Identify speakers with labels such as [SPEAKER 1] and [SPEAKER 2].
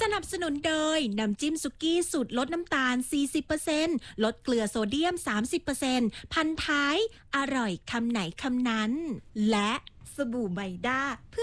[SPEAKER 1] นับสนุนโดยน้ำจิ้มสุกี้สูตรลดน้ำตาล 40% ลดเกลือโซเดียม 30% พันท้ายอร่อยคำไหนคำนั้นและสบู่ไบด้า